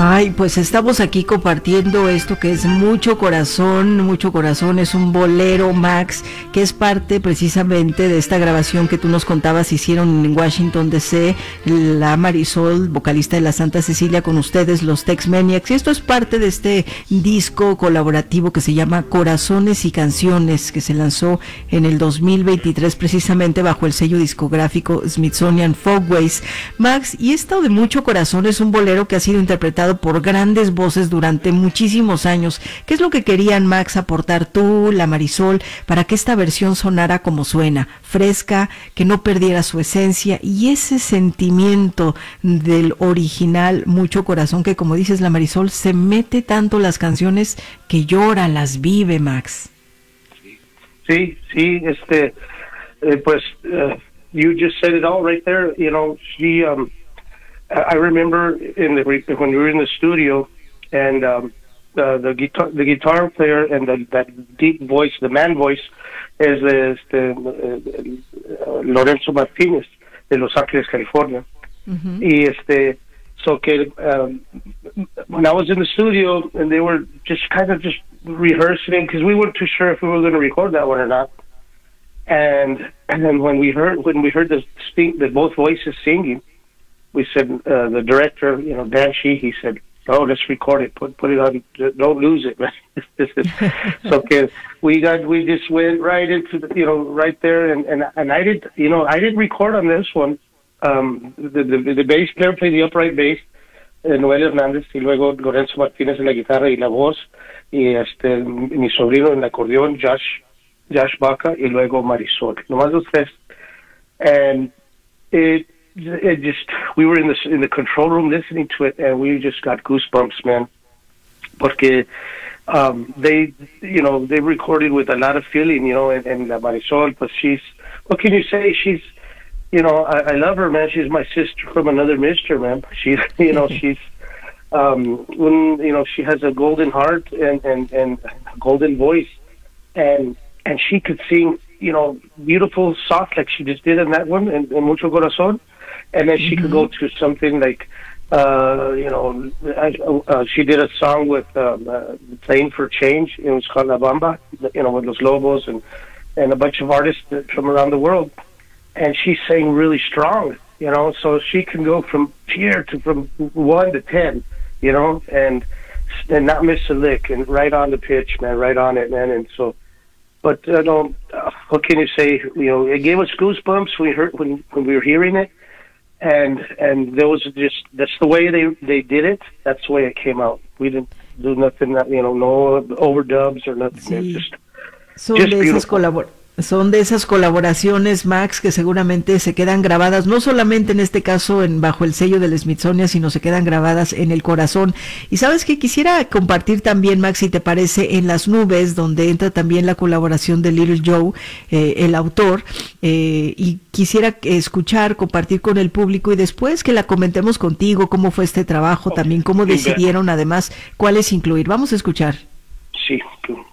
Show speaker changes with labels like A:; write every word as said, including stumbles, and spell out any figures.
A: Ay, pues estamos aquí compartiendo esto que es mucho corazón, mucho corazón, es un bolero, Max, que es parte precisamente de esta grabación que tú nos contabas, hicieron en Washington D C, la Marisol, vocalista de la Santa Cecilia, con ustedes, los Tex Maniacs, y esto es parte de este disco colaborativo que se llama Corazones y Canciones, que se lanzó en el dos mil veintitrés precisamente bajo el sello discográfico Smithsonian Folkways. Max, y esto de mucho corazón es un bolero que ha sido interpretado por grandes voces durante muchísimos años. ¿Qué es lo que querían, Max, aportar tú, la Marisol, para que esta versión sonara como suena, fresca, que no perdiera su esencia y ese sentimiento del original Mucho Corazón, que como dices, la Marisol, se mete tanto las canciones que llora, las vive, Max?
B: Sí, sí, este, eh, pues, uh, you just said it all right there. You know, she, um, I remember in the when we were in the studio, and um, the the guitar the guitar player and the, that deep voice, the man voice, is este uh, Lorenzo Martínez de Los Ángeles, California. Mm-hmm. Y este, so que um, when I was in the studio and they were just kind of just rehearsing because we weren't too sure if we were going to record that one or not. And and then when we heard when we heard the speak the both voices singing, we said, uh, the director, you know, Dan Shee, he said, "Oh, let's record it. Put put it on. Don't lose it, man." So okay, we got we just went right into the, you know, right there, and and and I did, you know, I didn't record on this one. Um, the the, the bass player played the upright bass, eh, Noel Hernández, y luego Lorenzo Martínez en la guitarra y la voz, y este mi sobrino en el acordeón, Josh Josh Baca, y luego Marisol. Nomás los tres, and it. It just we were in the in the control room listening to it, and we just got goosebumps, man. Porque um, they, you know, they recorded with a lot of feeling, you know, and, and La Marisol, but she's, what can you say? She's, you know, I, I love her, man. She's my sister from another mister, man. She's, you know, she's, um, when, you know, she has a golden heart and and and a golden voice, and and she could sing, you know, beautiful, soft, like she just did in that one, and, and Mucho Corazón. And then she mm-hmm. could go to something like, uh, you know, uh, she did a song with um, uh, Playing for Change. It was called La Bamba, you know, with Los Lobos and, and a bunch of artists from around the world. And she sang really strong, you know, so she can go from here to from one to ten, you know, and and not miss a lick and right on the pitch, man, right on it, man. And so, but uh, no, uh, what can you say? You know, it gave us goosebumps when we heard when when we were hearing it. And and there was just, that's the way they, they did it. That's the way it came out. We didn't do nothing, you know, no overdubs or nothing.
A: Sí.
B: Just,
A: Son
B: just
A: de esas colabor Son de esas colaboraciones, Max, que seguramente se quedan grabadas, no solamente en este caso en bajo el sello del Smithsonian, sino se quedan grabadas en el corazón. Y sabes que quisiera compartir también, Max, si te parece, En las Nubes, donde entra también la colaboración de Little Joe, eh, el autor, eh, y quisiera escuchar, compartir con el público y después que la comentemos contigo, cómo fue este trabajo, también cómo decidieron además cuáles incluir. Vamos a escuchar.
B: Sí,